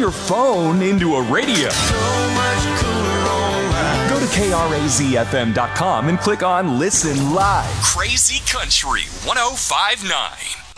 your phone into a radio. Go to KRAZFM.com and click on Listen Live. Crazy Country 105.9.